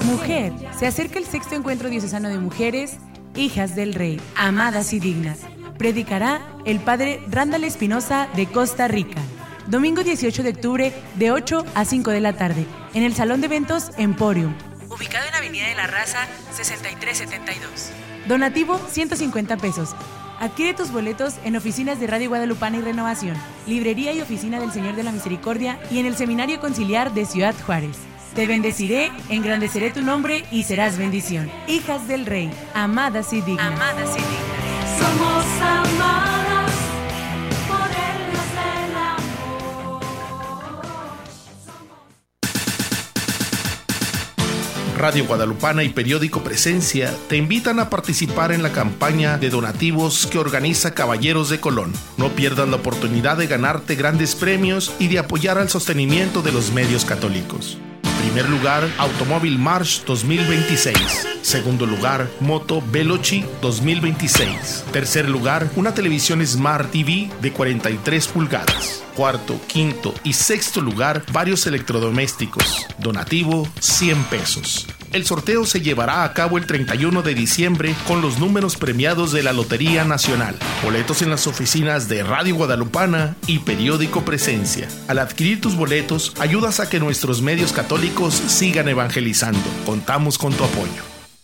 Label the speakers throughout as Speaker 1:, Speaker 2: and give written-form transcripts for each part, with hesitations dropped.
Speaker 1: Mujer, se acerca el sexto encuentro diocesano de mujeres, hijas del Rey, amadas y dignas. Predicará el padre Randall Espinosa de Costa Rica. Domingo 18 de octubre de 8 a 5 de la tarde, en el Salón de Eventos Emporium, ubicado en Avenida de la Raza 6372. Donativo 150 pesos. Adquiere tus boletos en oficinas de Radio Guadalupana y Renovación, librería y oficina del Señor de la Misericordia y en el Seminario Conciliar de Ciudad Juárez. Te bendeciré, engrandeceré tu nombre y serás bendición. Hijas del Rey, amadas y dignas. Amadas y dignas.
Speaker 2: Somos amadas por el Dios del amor.
Speaker 3: Radio Guadalupana y Periódico Presencia te invitan a participar en la campaña de donativos que organiza Caballeros de Colón. No pierdas la oportunidad de ganarte grandes premios y de apoyar al sostenimiento de los medios católicos. Primer lugar, Automóvil March 2026. Segundo lugar, Moto Veloci 2026. Tercer lugar, una televisión Smart TV de 43 pulgadas. Cuarto, quinto y sexto lugar, varios electrodomésticos. Donativo, 100 pesos. El sorteo se llevará a cabo el 31 de diciembre con los números premiados de la Lotería Nacional. Boletos en las oficinas de Radio Guadalupana y Periódico Presencia. Al adquirir tus boletos, ayudas a que nuestros medios católicos sigan evangelizando. Contamos con tu apoyo.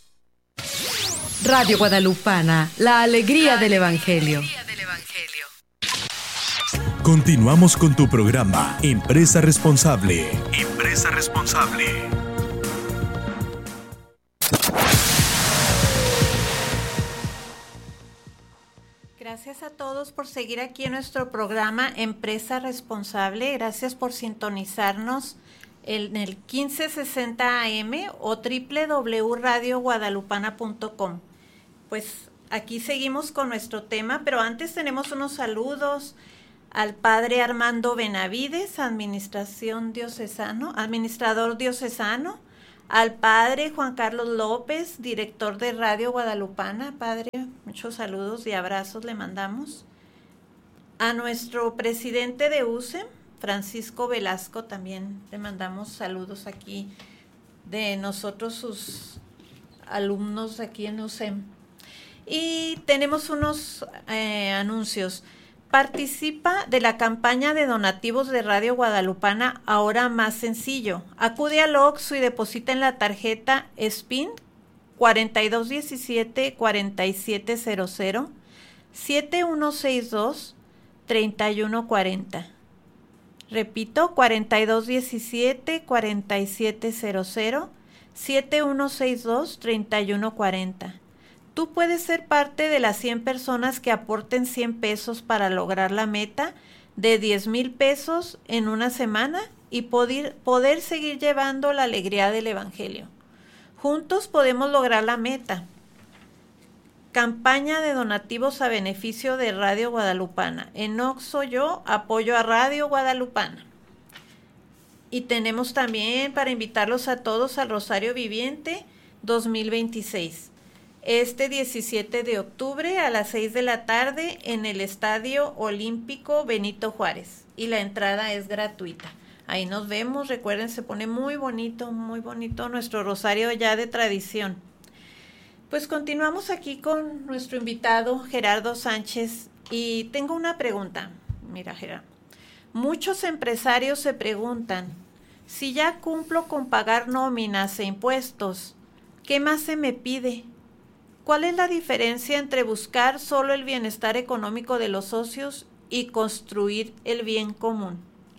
Speaker 4: Radio Guadalupana, la alegría del Evangelio.
Speaker 5: Continuamos con tu programa Empresa Responsable. Empresa Responsable.
Speaker 6: Gracias a todos por seguir aquí en nuestro programa Empresa Responsable. Gracias por sintonizarnos en el 1560 AM o www.radioguadalupana.com. Pues aquí seguimos con nuestro tema, pero antes tenemos unos saludos al padre Armando Benavides, administrador diocesano, al padre Juan Carlos López, director de Radio Guadalupana. Padre, muchos saludos y abrazos le mandamos. A nuestro presidente de USEM, Francisco Velasco, también le mandamos saludos aquí de nosotros, sus alumnos aquí en USEM. Y tenemos unos anuncios. Participa de la campaña de donativos de Radio Guadalupana, ahora más sencillo. Acude al OXXO y deposita en la tarjeta SPIN 4217-4700 7162-3140. Repito, 4217-4700 7162-3140. Tú puedes ser parte de las 100 personas que aporten 100 pesos para lograr la meta de 10,000 pesos en una semana y poder seguir llevando la alegría del Evangelio. Juntos podemos lograr la meta. Campaña de donativos a beneficio de Radio Guadalupana. En OXXO yo apoyo a Radio Guadalupana. Y tenemos también para invitarlos a todos al Rosario Viviente 2026. Este 17 de octubre a las 6 de la tarde en el Estadio Olímpico Benito Juárez. Y la entrada es gratuita. Ahí nos vemos, recuerden, se pone muy bonito nuestro rosario ya de tradición. Pues continuamos aquí con nuestro invitado Gerardo Sánchez y tengo una pregunta. Mira, Gerardo, muchos empresarios se preguntan, si ya cumplo con pagar nóminas e impuestos, ¿qué más se me pide? ¿Cuál es la diferencia entre buscar solo el bienestar económico de los socios y construir el bien común?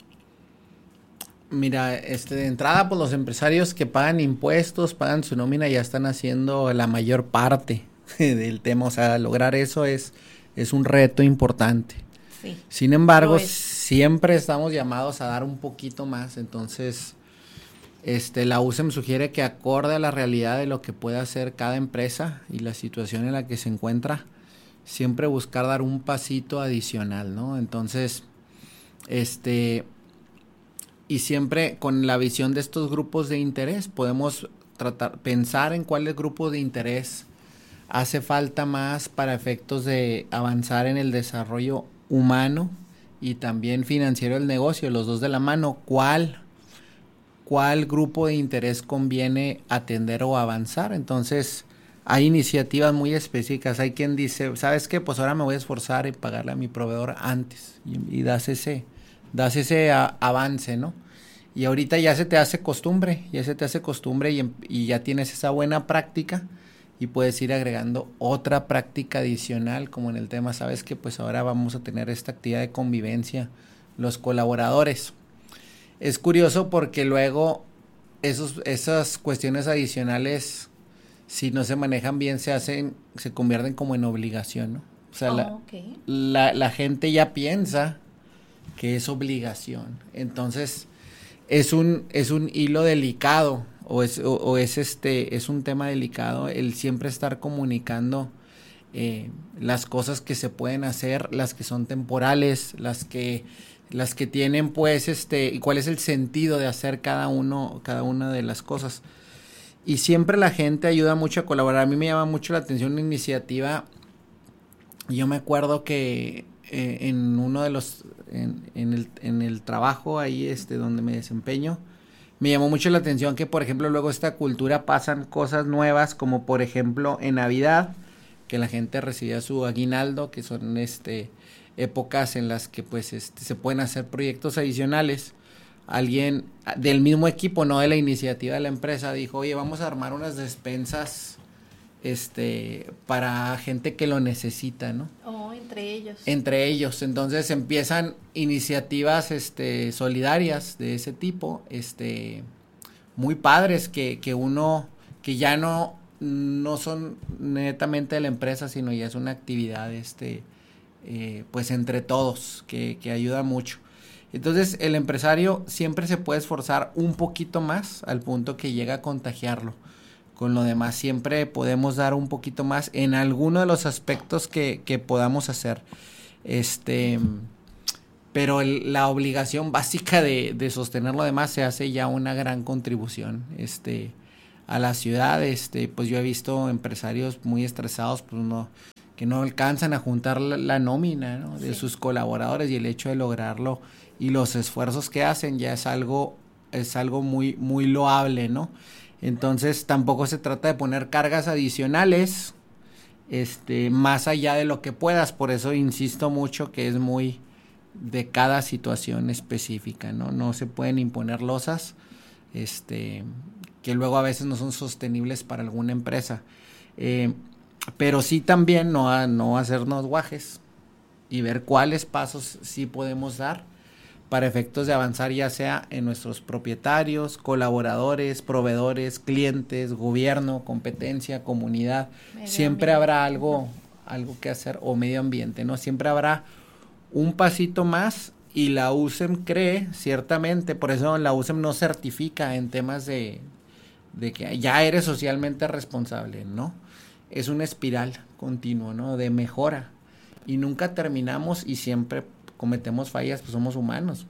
Speaker 7: Mira, de entrada, pues los empresarios que pagan impuestos, pagan su nómina, ya están haciendo la mayor parte del tema. O sea, lograr eso es un reto importante. Sí, sin embargo, siempre estamos llamados a dar un poquito más. Entonces, la USEM sugiere que acorde a la realidad de lo que puede hacer cada empresa y la situación en la que se encuentra, siempre buscar dar un pasito adicional, ¿no? Entonces, y siempre con la visión de estos grupos de interés, podemos pensar en cuál grupo de interés hace falta más para efectos de avanzar en el desarrollo humano y también financiero del negocio, los dos de la mano. ¿Cuál cuál grupo de interés conviene atender o avanzar. Entonces, hay iniciativas muy específicas. Hay quien dice, ¿sabes qué? Pues ahora me voy a esforzar en pagarle a mi proveedor antes. Y das ese avance, ¿no? Y ahorita ya se te hace costumbre, y ya tienes esa buena práctica y puedes ir agregando otra práctica adicional, como en el tema, ¿sabes qué? Pues ahora vamos a tener esta actividad de convivencia, los colaboradores. Es curioso porque luego esas cuestiones adicionales, si no se manejan bien, se convierten como en obligación, ¿no? O sea, la gente ya piensa que es obligación. Entonces, es un hilo delicado, es un tema delicado el siempre estar comunicando las cosas que se pueden hacer, las que son temporales, las que tienen pues y cuál es el sentido de hacer cada una de las cosas. Y siempre la gente ayuda mucho a colaborar. A mí me llama mucho la atención una iniciativa. Yo me acuerdo que en uno de los en el trabajo ahí donde me desempeño, me llamó mucho la atención que, por ejemplo, luego esta cultura pasan cosas nuevas, como por ejemplo en Navidad, que la gente recibía su aguinaldo, que son épocas en las que pues se pueden hacer proyectos adicionales. Alguien del mismo equipo, no de la iniciativa de la empresa, dijo, oye, vamos a armar unas despensas para gente que lo necesita, ¿no? Entre ellos. Entonces empiezan iniciativas solidarias de ese tipo, muy padres, que ya no son netamente de la empresa, sino ya es una actividad pues entre todos, que ayuda mucho. Entonces el empresario siempre se puede esforzar un poquito más al punto que llega a contagiarlo. Con lo demás siempre podemos dar un poquito más en alguno de los aspectos que podamos hacer. Pero la obligación básica de sostener lo demás se hace ya una gran contribución a la ciudad. Pues yo he visto empresarios muy estresados, pues que no alcanzan a juntar la nómina, ¿no? De sus colaboradores, y el hecho de lograrlo y los esfuerzos que hacen ya es algo muy, muy loable, ¿no? Entonces tampoco se trata de poner cargas adicionales más allá de lo que puedas. Por eso insisto mucho que es muy de cada situación específica, ¿no? No se pueden imponer losas que luego a veces no son sostenibles para alguna empresa. Pero sí también no hacernos guajes y ver cuáles pasos sí podemos dar para efectos de avanzar, ya sea en nuestros propietarios, colaboradores, proveedores, clientes, gobierno, competencia, comunidad. Siempre habrá algo que hacer, o medio ambiente, ¿no? Siempre habrá un pasito más, y la USEM cree, ciertamente, por eso la USEM no certifica en temas de que ya eres socialmente responsable, ¿no? Es una espiral continua, ¿no? De mejora, y nunca terminamos, y siempre cometemos fallas, pues somos humanos.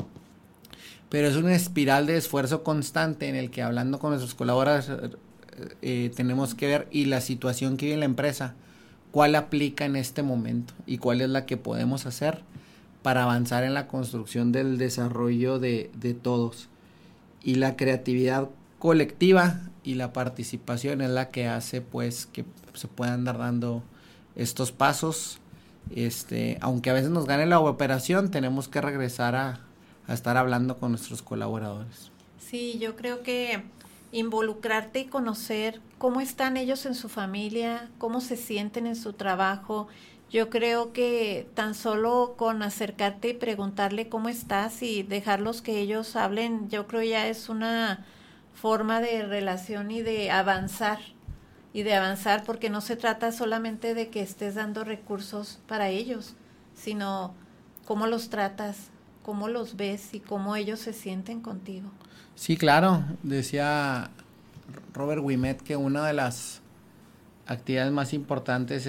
Speaker 7: Pero es una espiral de esfuerzo constante en el que, hablando con nuestros colaboradores, tenemos que ver, y la situación que vive la empresa, cuál aplica en este momento y cuál es la que podemos hacer para avanzar en la construcción del desarrollo de todos. Y la creatividad colectiva y la participación es la que hace pues que se puedan dar dando estos pasos. Aunque a veces nos gane la operación, tenemos que regresar a estar hablando con nuestros colaboradores.
Speaker 6: Sí, yo creo que involucrarte y conocer cómo están ellos en su familia, cómo se sienten en su trabajo. Yo creo que tan solo con acercarte y preguntarle cómo estás y dejarlos que ellos hablen, yo creo ya es una forma de relación y de avanzar. Porque no se trata solamente de que estés dando recursos para ellos, sino cómo los tratas, cómo los ves y cómo ellos se sienten contigo.
Speaker 7: Sí, claro. Decía Robert Wimet que una de las actividades más importantes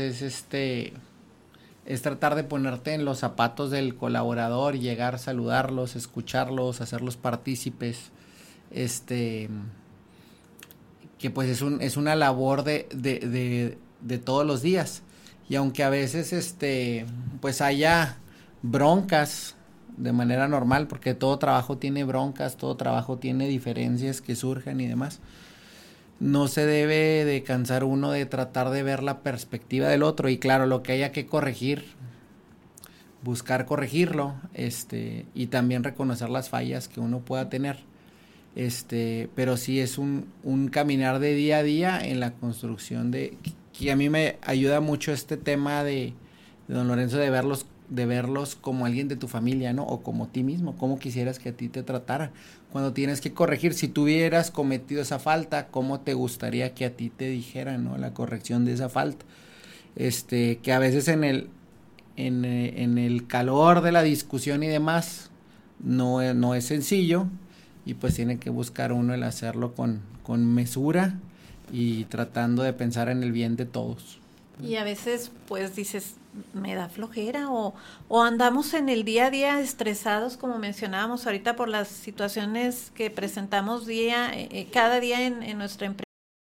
Speaker 7: es tratar de ponerte en los zapatos del colaborador, llegar, saludarlos, escucharlos, hacerlos partícipes, que pues es una labor de todos los días. Y aunque a veces pues haya broncas de manera normal, porque todo trabajo tiene broncas, todo trabajo tiene diferencias que surjan y demás. No se debe de cansar uno de tratar de ver la perspectiva del otro, y claro, lo que haya que corregir, buscar corregirlo, y también reconocer las fallas que uno pueda tener. Pero sí es un caminar de día a día en la construcción que a mí me ayuda mucho este tema de don Lorenzo, de verlos como alguien de tu familia, ¿no? O como ti mismo, cómo quisieras que a ti te tratara. Cuando tienes que corregir, si tú hubieras cometido esa falta, ¿cómo te gustaría que a ti te dijeran, ¿no? La corrección de esa falta. Que a veces en el calor de la discusión y demás, no es sencillo, y pues tiene que buscar uno el hacerlo con mesura y tratando de pensar en el bien de todos.
Speaker 6: Y a veces pues dices, me da flojera, o andamos en el día a día estresados, como mencionábamos ahorita, por las situaciones que presentamos cada día en nuestra empresa.